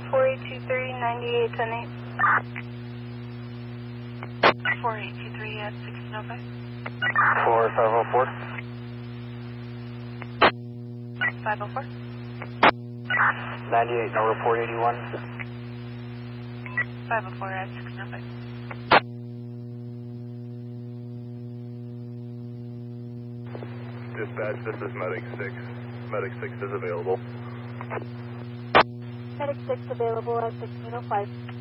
4823, 9810. 4823 at 1605. 4504. 504. 98, no report 81. 504 at 1605. Dispatch, this is Medic 6. Medic 6 is available. Medic 6 available at 1605.